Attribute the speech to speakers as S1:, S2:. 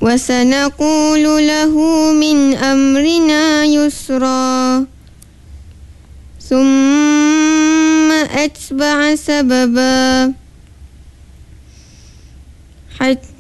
S1: وسنقول له من أمرنا يسرا ثم أتبع سببا حتى